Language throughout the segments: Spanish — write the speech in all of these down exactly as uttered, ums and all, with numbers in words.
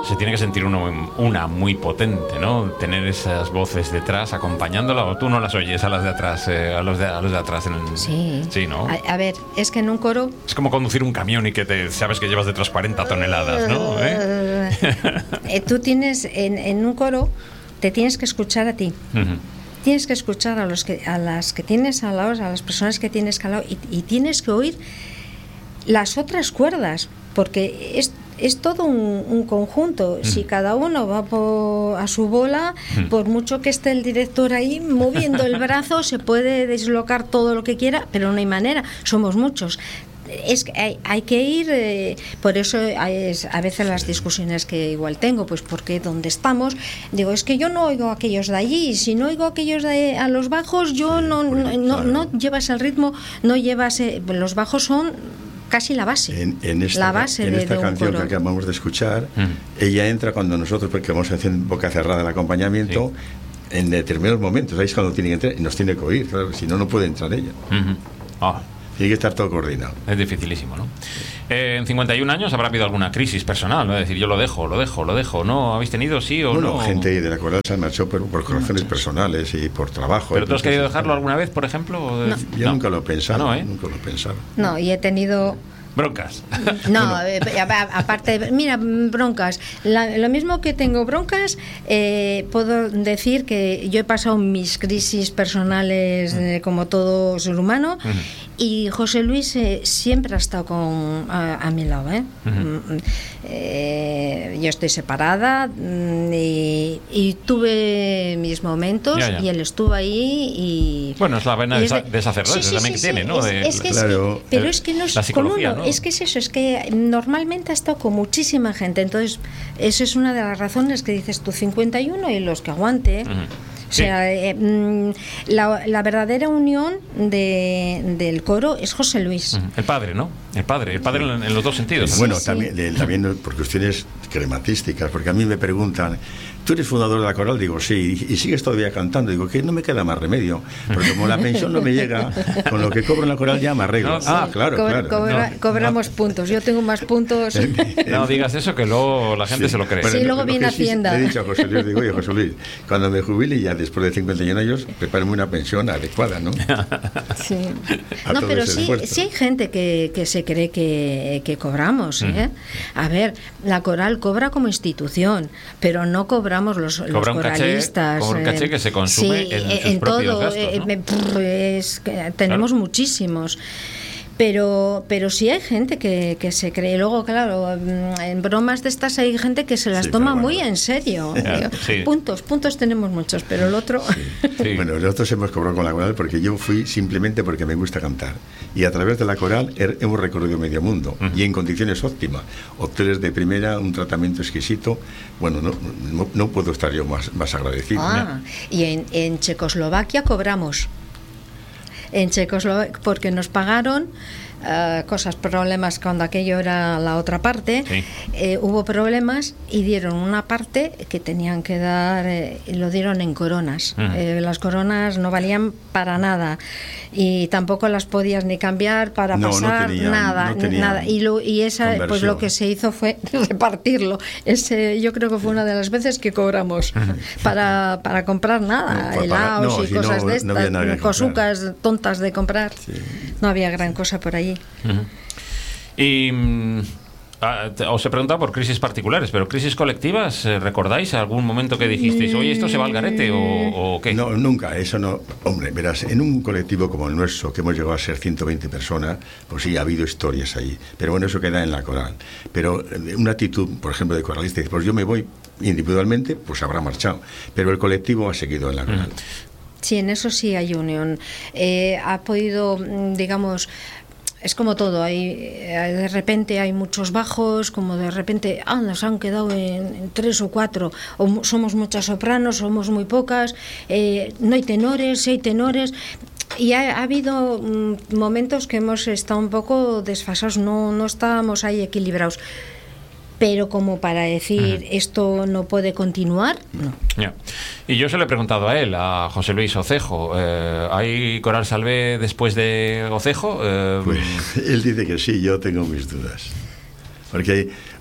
se tiene que sentir uno, una muy potente, ¿no? Tener esas voces detrás acompañándola, o tú no las oyes a las de atrás, eh, a los de a los de atrás en el... Sí. Sí, ¿no? A, a ver, es que en un coro... Es como conducir un camión y que te sabes que llevas detrás cuarenta toneladas, ¿no? ¿Eh? eh, tú tienes, en, en un coro, te tienes que escuchar a ti. Uh-huh. Tienes que escuchar a los que a las que tienes al lado, a las personas que tienes al lado, y, y tienes que oír las otras cuerdas, porque es, es todo un, un conjunto. Mm. Si cada uno va por, a su bola, mm. por mucho que esté el director ahí moviendo el brazo, se puede deslocar todo lo que quiera, pero no hay manera, somos muchos. Es que hay, hay que ir, eh, por eso hay, a veces las discusiones que igual tengo, pues porque donde estamos, digo, es que yo no oigo a aquellos de allí, si no oigo a aquellos de a los bajos, yo no, no, no, no llevas el ritmo, no llevas, eh, los bajos son casi la base, en, en esta, la base en de, esta de un canción coro. Que acabamos de escuchar, mm. ella entra cuando nosotros, porque vamos a hacer boca cerrada el acompañamiento, sí. en determinados momentos, ahí es cuando tiene que entrar y nos tiene que oír, claro, si no, no puede entrar ella. Mm-hmm. Oh. Tiene que estar todo coordinado. Es dificilísimo, ¿no? Eh, en cincuenta y un años habrá habido alguna crisis personal, ¿no? Es decir, yo lo dejo, lo dejo, lo dejo, ¿no? ¿Habéis tenido sí o bueno, no? Bueno, gente de la coral se marchó por, por razones personales y por trabajo. ¿Pero tú has querido dejarlo alguna vez, por ejemplo? No. Yo no. nunca lo he pensado, no, ¿eh? nunca lo he pensado. No, y he tenido... Broncas. No, bueno. Aparte, mira, broncas. La, lo mismo que tengo broncas, eh, puedo decir que yo he pasado mis crisis personales eh, como todo ser humano, uh-huh. y José Luis eh, siempre ha estado con, a, a mi lado. ¿eh? Uh-huh. Eh, yo estoy separada y, y tuve mis momentos, ya, ya. y él estuvo ahí. Y, bueno, es la vena de, de sacerdote sí, sí, también sí, que sí, tiene, ¿no? Es, de, es que claro. es, pero es que no es con uno, ¿no? Es que es eso, es que normalmente ha estado con muchísima gente, entonces eso es una de las razones que dices tú, cincuenta y uno y los que aguante. Uh-huh. O sea, eh, la, la verdadera unión de, del coro es José Luis. Uh-huh. El padre, ¿no? El padre, el padre en, en los dos sentidos. Bueno, sí, también, sí. también por cuestiones crematísticas, porque a mí me preguntan, ¿tú eres fundador de la coral? Digo, sí, y, y sigues todavía cantando. Digo, que no me queda más remedio, porque como la pensión no me llega, con lo que cobro en la coral ya me arreglo. No, sí. Ah, claro, Co- claro. Cobra, no, cobramos no. puntos, yo tengo más puntos. No digas eso, que luego la gente sí. se lo cree. Sí, Bueno, luego viene sí, Hacienda. Le he dicho a José Luis, digo, oye, José Luis, cuando me jubile ya después de cincuenta y un años, prepárame una pensión adecuada, ¿no? Sí. No, pero sí, sí hay gente que, que se cree que, que cobramos, ¿eh? Mm. A ver, la coral cobra como institución, pero no cobramos los, los Cobra un coralistas. Caché, un caché eh, que se consume sí, en, en sus propios todo, gastos, ¿no? eh, pues, que tenemos claro. muchísimos. Pero, pero sí hay gente que, que se cree. Luego, claro, en bromas de estas hay gente que se las sí, toma bueno. muy en serio. Yeah, sí. Puntos, puntos tenemos muchos, pero el otro... Sí. Sí. Bueno, nosotros hemos cobrado con la coral porque yo fui simplemente porque me gusta cantar. Y a través de la coral hemos recorrido medio mundo. Uh-huh. Y en condiciones óptimas. Hoteles de primera, un tratamiento exquisito. Bueno, no, no, no puedo estar yo más, más agradecido. Ah, ¿no? Y en, en Checoslovaquia cobramos. En Checoslovaquia, porque nos pagaron uh, cosas, problemas cuando aquello era la otra parte, sí. eh, hubo problemas y dieron una parte que tenían que dar, eh, lo dieron en coronas. Uh-huh. Eh, las coronas no valían para nada y tampoco las podías ni cambiar para no, pasar, no tenían, nada, no nada. Y, lo, y esa, conversión. Pues lo que se hizo fue repartirlo. Ese, yo creo que fue una de las veces que cobramos uh-huh. para, para comprar nada, no, helados no, y si cosas no, de estas, no cosucas tontas de comprar. Sí. No había gran cosa por allí. Uh-huh. Y mm, ah, te, os he preguntado por crisis particulares, pero crisis colectivas, ¿recordáis algún momento que dijisteis, oye, esto se va al garete o, o qué? No, nunca, eso no. Hombre, verás, en un colectivo como el nuestro, que hemos llegado a ser ciento veinte personas, pues sí, ha habido historias ahí. Pero bueno, eso queda en la coral. Pero una actitud, por ejemplo, de coralista, pues yo me voy individualmente, pues habrá marchado. Pero el colectivo ha seguido en la coral. Uh-huh. Sí, en eso sí hay unión. Eh, ha podido, digamos, es como todo, hay, de repente hay muchos bajos, como de repente ah, nos han quedado en, en tres o cuatro, o somos muchas sopranos, somos muy pocas, eh, no hay tenores, sí hay tenores. Y ha, ha habido mm, momentos que hemos estado un poco desfasados, no, no estábamos ahí equilibrados. Pero como para decir, uh-huh. esto no puede continuar, no. Yeah. Y yo se lo he preguntado a él, a José Luis Ocejo, eh, ¿hay Coral Salvé después de Ocejo? Eh, pues él dice que sí, yo tengo mis dudas. Porque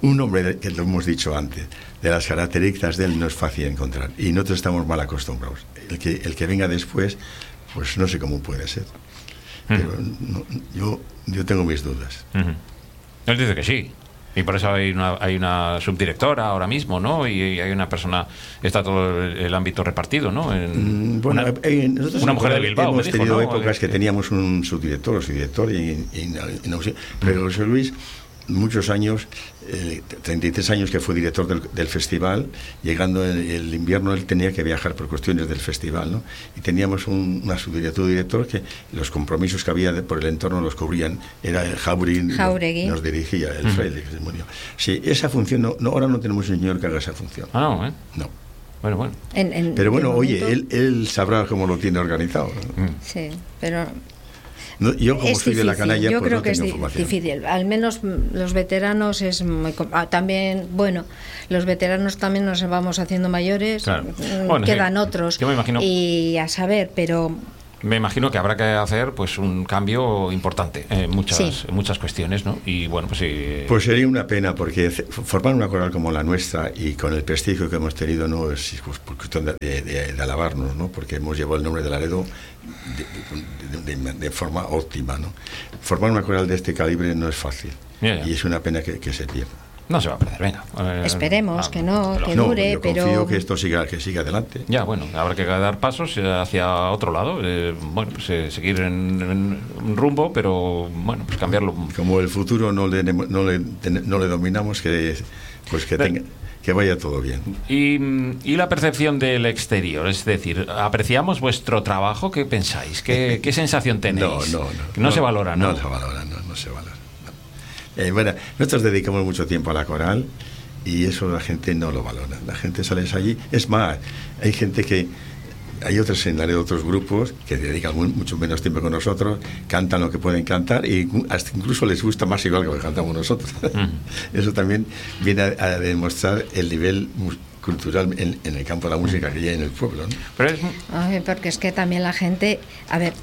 un hombre que lo hemos dicho antes, de las características de él no es fácil encontrar y nosotros estamos mal acostumbrados. El que, el que venga después, pues no sé cómo puede ser. Pero no, yo, yo tengo mis dudas. Uh-huh. Él dice que sí. Y por eso hay una, hay una subdirectora ahora mismo, ¿no? Y, y hay una persona, está todo el, el ámbito repartido, ¿no? En, mm, bueno, una, eh, nosotros una mujer de Bilbao. Hemos dijo, tenido ¿no? épocas que teníamos un subdirector o subdirector, y, y, y, y no sé, pero José Luis, muchos años, eh, treinta y tres años que fue director del, del festival, llegando el, el invierno él tenía que viajar por cuestiones del festival, ¿no? Y teníamos un, una subdirector director que los compromisos que había de, por el entorno los cubrían, era el Jauregui, nos, nos dirigía, el uh-huh. fraile que se murió. Sí, esa función, no, no, ahora no tenemos un señor que haga esa función. Ah, no, ¿eh? No. Bueno, bueno. En, en, pero bueno, oye, momento... él, él sabrá cómo lo tiene organizado, ¿no? Sí, pero... No, yo como es soy difícil. de la canalla, yo pues creo no que tengo es información. difícil. Al menos los veteranos es muy ah, también, bueno, los veteranos también nos vamos haciendo mayores, claro. Bueno, quedan sí. otros. Yo me imagino... Y a saber, pero me imagino que habrá que hacer pues un cambio importante en muchas, sí. en muchas cuestiones, ¿no? Y bueno, pues sí. Pues sería una pena, porque formar una coral como la nuestra y con el prestigio que hemos tenido no es cuestión de, de, de, de alabarnos, ¿no? Porque hemos llevado el nombre de Laredo de, de, de, de forma óptima, ¿no? Formar una coral de este calibre no es fácil, yeah, yeah. y es una pena que, que se pierda. No se va a perder, venga. Eh, Esperemos ah, que no, que no, dure, yo pero... confío que esto siga, que siga adelante. Ya, bueno, habrá que dar pasos hacia otro lado. Eh, bueno, pues eh, seguir en, en un rumbo, pero bueno, pues cambiarlo. Como el futuro no le, no le, no le dominamos, que pues que tenga... que vaya todo bien. Y, y la percepción del exterior, es decir, ¿apreciamos vuestro trabajo? ¿Qué pensáis? ¿Qué, qué sensación tenéis? No, no, no. Que no, no se valora, ¿no? No se valora, no, no se valora. Eh, bueno, nosotros dedicamos mucho tiempo a la coral y eso la gente no lo valora. La gente sale allí. Es más, hay gente que... Hay otros en Laredo, otros grupos que dedican muy, mucho menos tiempo que nosotros, cantan lo que pueden cantar y hasta incluso les gusta más igual que lo que cantamos nosotros. Mm. Eso también viene a, a demostrar el nivel cultural en, en el campo de la música que hay en el pueblo, ¿no? Pero es... Ay, porque es que también la gente... A ver...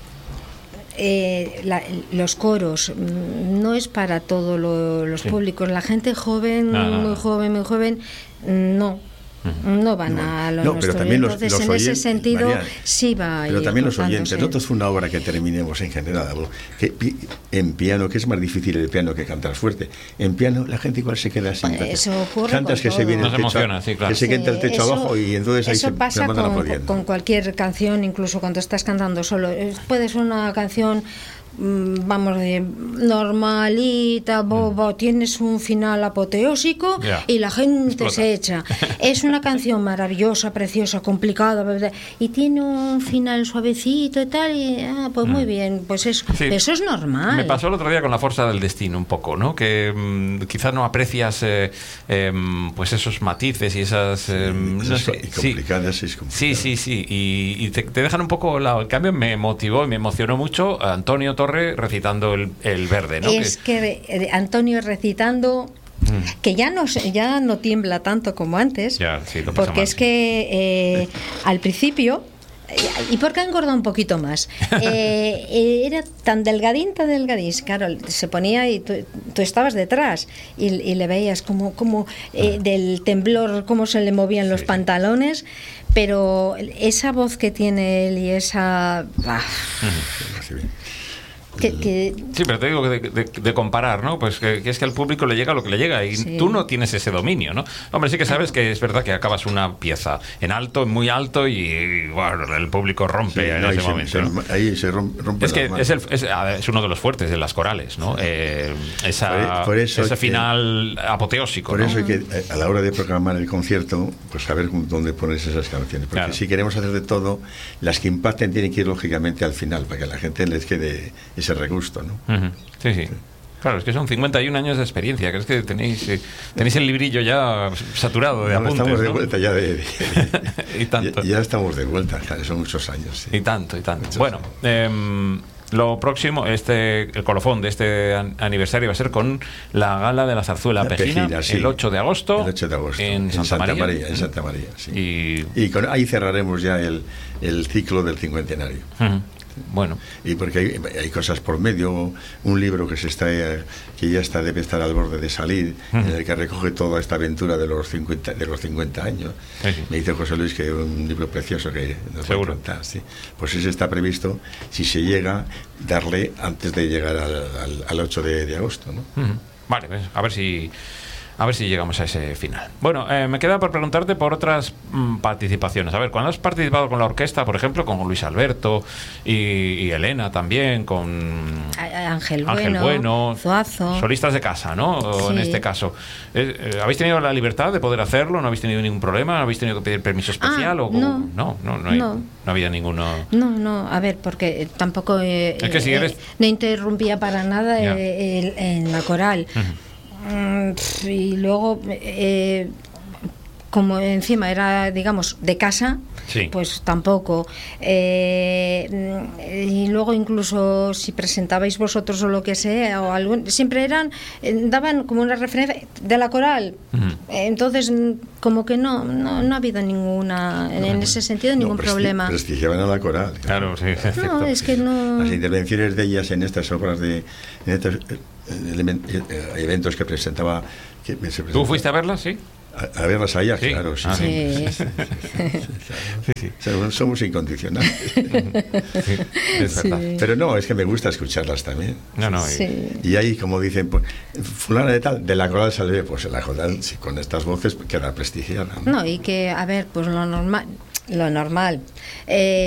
Eh, la, los coros no es para todos lo, los sí. públicos. La gente joven, no, no, muy no. joven, muy joven, no. No van no, a lo no, nuestro. Pero también los, Entonces, los en oyentes, ese sentido, María, sí va. Pero también los oyentes. Nosotros fue una obra que terminemos en general. Que, en piano, que es más difícil el piano que cantar fuerte. En piano, la gente igual se queda sin. Eso ocurre. Cantas que todo. se viene no el se techo, emociona, sí, claro. que se queda el techo eso, abajo y entonces ahí eso se, pasa se mandan con, aplaudiendo. con cualquier canción, incluso cuando estás cantando solo. Puede ser una canción. Vamos de normalita, bobo, mm. tienes un final apoteósico yeah. y la gente Explota. se echa. Es una canción maravillosa, preciosa, complicada, ¿verdad? Y tiene un final suavecito y tal, y ah, pues mm. muy bien, pues eso, sí. eso es normal. Me pasó el otro día con La Fuerza del Destino un poco, ¿no? Que mmm, quizás no aprecias eh, eh, pues esos matices y esas eh, no sé, y complicadas, sí. sí, sí, sí, y, y te, te dejan un poco la, el cambio. Me motivó y me emocionó mucho Antonio Torre recitando el, el verde, ¿no? Es que, que Antonio recitando mm. que ya no ya no tiembla tanto como antes, ya, sí, lo pasa porque mal, es que eh, al principio y porque ha engordado un poquito más eh, era tan delgadín tan delgadín, claro, se ponía y tú, tú estabas detrás y, y le veías como, como eh, del temblor cómo se le movían los sí. pantalones, pero esa voz que tiene él y esa ah, Que, que... Sí, pero te digo que de, de, de comparar, ¿no? Pues que, que es que al público le llega lo que le llega y sí. tú no tienes ese dominio, ¿no? Hombre, sí que sabes que es verdad que acabas una pieza en alto, muy alto y, y bueno, el público rompe sí, en no, ese momento. Se, ¿no? Ahí se rompe, rompe es que es, el, es, es uno de los fuertes de las corales, ¿no? Eh, esa, por, por eso ese final que, apoteósico. Por ¿no? eso hay que, a la hora de programar el concierto, pues saber dónde pones esas canciones. Porque claro. si queremos hacer de todo, las que impacten tienen que ir lógicamente al final, para que a la gente les quede ese regusto, ¿no? Uh-huh. Sí, sí. Claro, es que son cincuenta y un años de experiencia. ¿Crees que tenéis eh, tenéis el librillo ya saturado de no, apuntes? Estamos de ¿no? vuelta ya de... de, de y tanto. Ya, ya estamos de vuelta, claro, son muchos años. Sí. Y tanto, y tanto. Muchos bueno, eh, lo próximo, este el colofón de este aniversario va a ser con la gala de la zarzuela la Pejina, Pejina sí. el ocho de agosto, el ocho de agosto en, en Santa, Santa María. María. En Santa María, sí. Y, y con, ahí cerraremos ya el, el ciclo del cincuentenario. Uh-huh. Bueno. Y porque hay, hay cosas por medio, un libro que se está que ya está debe estar al borde de salir, uh-huh. en el que recoge toda esta aventura de los cincuenta, de los cincuenta años. Sí, sí. Me dice José Luis que es un libro precioso que nos va a contar, sí. Pues ese está previsto, si se llega, darle antes de llegar al, al, al ocho de agosto, ¿no? Uh-huh. Vale, pues, a ver si A ver si llegamos a ese final. Bueno, eh, me queda por preguntarte por otras mm, participaciones. A ver, cuando has participado con la orquesta, por ejemplo, con Luis Alberto y, y Elena también, con Ángel, Ángel Bueno, Bueno, Zuazo. Solistas de casa, ¿no? O Sí. en este caso. Eh, eh, ¿Habéis tenido la libertad de poder hacerlo? ¿No habéis tenido ningún problema? ¿No habéis tenido que pedir permiso especial? Ah, o no. no, no, no, hay, No. no había ninguno. No, no, a ver, porque tampoco eh, Es que si eh, eres- no interrumpía para nada Ya. eh, el- en la coral. Ujú. Mm, pf, y luego, eh, como encima era, digamos, de casa, Sí. pues tampoco. Eh, y luego incluso si presentabais vosotros o lo que sea, o algún, siempre eran, eh, daban como una referencia de la coral. Ujú. Eh, Entonces, mm, como que no, no, no ha habido ninguna, en, en ese sentido, ningún No, presti- problema. Prestigiaban a la coral. Claro, sí, es No, cierto. es que no. Las intervenciones de ellas en estas obras de en estos eh, elemen- eh, eventos que presentaba que me- se ¿Tú presentaba- fuiste a verla? Sí. a, a verlas a ellas, Sí. claro, sí, Ah, sí. Sí. Sí, sí. Somos- somos incondicionales. Sí, es Sí. verdad. Pero no, es que me gusta escucharlas también. No, no. y- Sí. Y ahí, como dicen, pues, fulana de tal, de la coral sale, pues en la coral, sí, con estas voces queda prestigiada, ¿no? No, y que, a ver, pues lo normal, lo normal. Eh,